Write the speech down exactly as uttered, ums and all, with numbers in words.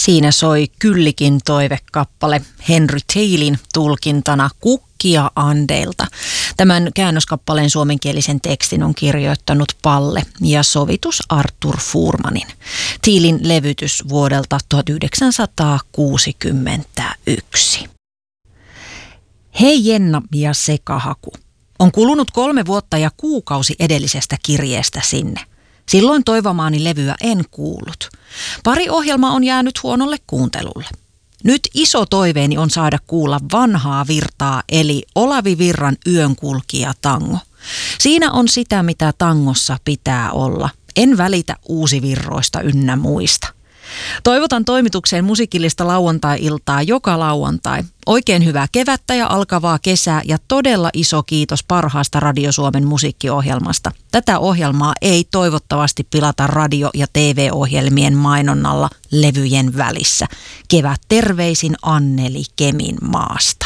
Siinä soi Kyllikin toivekappale Henry Theilin tulkintana Kukkia Andeilta. Tämän käännöskappaleen suomenkielisen tekstin on kirjoittanut Palle ja sovitus Artur Fuhrmanin. Theilin levytys vuodelta tuhatyhdeksänsataakuusikymmentäyksi. Hei Jenna ja sekahaku. On kulunut kolme vuotta ja kuukausi edellisestä kirjeestä sinne. Silloin toivomaani levyä en kuullut. Pari ohjelmaa on jäänyt huonolle kuuntelulle. Nyt iso toiveeni on saada kuulla vanhaa virtaa eli Olavi Virran Yönkulkija tango. Siinä on sitä, mitä tangossa pitää olla. En välitä uusivirroista ynnä muista. Toivotan toimitukseen musiikillista lauantai-iltaa joka lauantai. Oikein hyvää kevättä ja alkavaa kesää ja todella iso kiitos parhaasta Radio Suomen musiikkiohjelmasta. Tätä ohjelmaa ei toivottavasti pilata radio- ja T V-ohjelmien mainonnalla levyjen välissä. Kevät terveisin Anneli Kemin maasta.